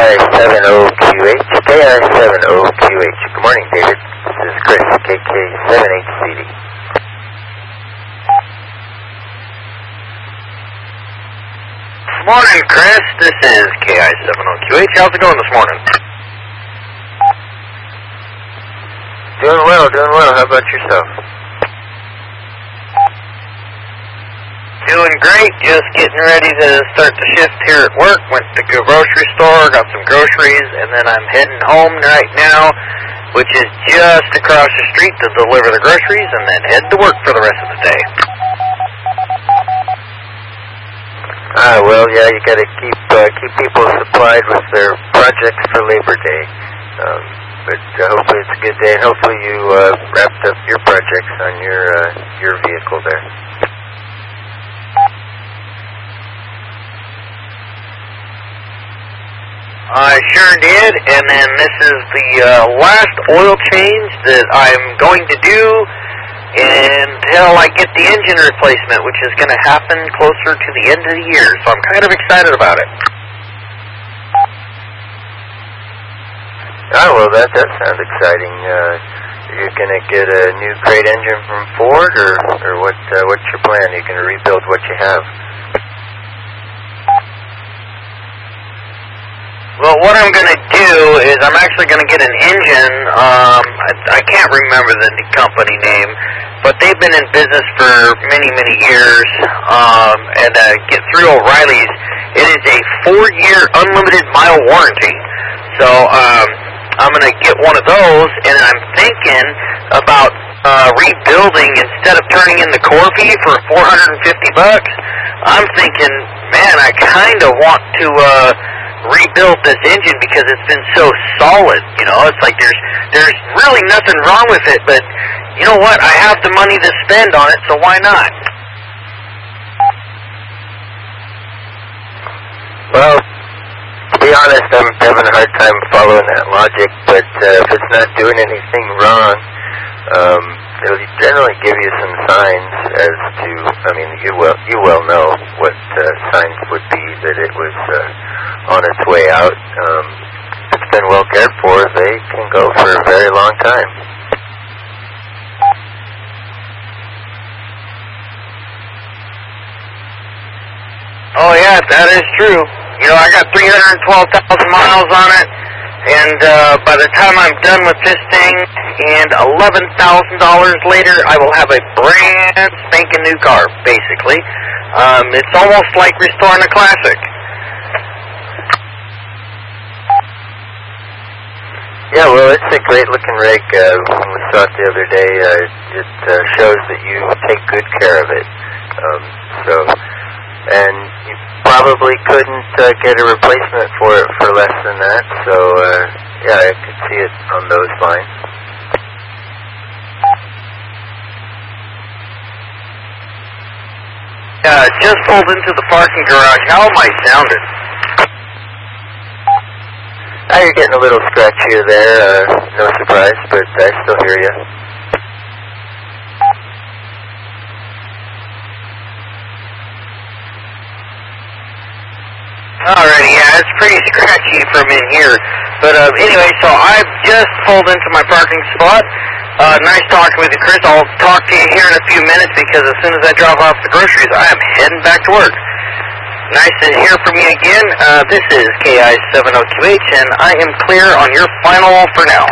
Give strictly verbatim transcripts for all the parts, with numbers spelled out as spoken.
I seven O Q H, K I seven O Q H. Good morning, David. This is Chris, K K seven H C D. Good morning, Chris. This is K I seven O Q H. How's it going this morning? Doing well, doing well. How about yourself? Doing great. Just getting ready to start the shift here at work. Went to the grocery store, got some groceries, and then I'm heading home right now, which is just across the street to deliver the groceries and then head to work for the rest of the day. Ah, well, yeah, you got to keep uh, keep people supplied with their projects for Labor Day. Um, but uh, hopefully it's a good day. Hopefully you uh, wrapped up your projects on your uh, your vehicle there. I sure did, and then this is the uh, last oil change that I'm going to do until I get the engine replacement, which is going to happen closer to the end of the year, so I'm kind of excited about it. Oh, well, that does sound exciting. Uh, you're going to get a new crate engine from Ford, or, or what? Uh, what's your plan? You're going to rebuild what you have? Well, what I'm going to do is I'm actually going to get an engine. Um, I, I can't remember the company name, but they've been in business for many, many years. Um, and uh, get through O'Reilly's. It is a four-year unlimited mile warranty. So um, I'm going to get one of those, and I'm thinking about uh, rebuilding instead of turning in the core fee for four hundred fifty bucks. I'm thinking, man, I kind of want to. Uh, rebuild this engine because it's been so solid, you know, it's like there's there's really nothing wrong with it, but you know what, I have the money to spend on it, so why not? Well, to be honest, I'm having a hard time following that logic, but uh, if it's not doing anything wrong, um, it'll generally give you some signs as to, I mean, you well, you well know what uh, signs would be that it was uh, on its way out. Um, if it's been well cared for, they can go for a very long time. Oh yeah, that is true. You know, I got three hundred twelve thousand miles on it, and uh, by the time I'm done with this thing, and eleven thousand dollars later, I will have a brand spanking new car, basically. Um, it's almost like restoring a classic. Yeah, well, it's a great-looking rig. Uh, when we saw it the other day, uh, it uh, shows that you take good care of it. Um, so, and you probably couldn't uh, get a replacement for it for less than that. So, uh, yeah, I could see it on those lines. Uh, just pulled into the parking garage. How am I sounding? Now you're getting a little scratchier there, uh, no surprise, but I still hear you. Alrighty, yeah, it's pretty scratchy from in here. But uh, anyway, so I've just pulled into my parking spot. Uh, nice talking with you, Chris. I'll talk to you here in a few minutes because as soon as I drop off the groceries, I am heading back to work. Nice to hear from you again. Uh, this is K I seven O Q H, and I am clear on your final for now.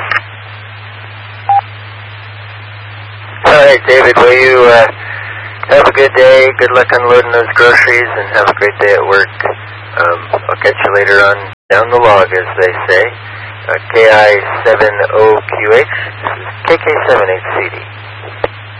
All right, David, will you uh, have a good day, good luck unloading those groceries, and have a great day at work. Um, I'll catch you later on down the log, as they say. Uh, K I seven O Q H, this is K K seven H C D.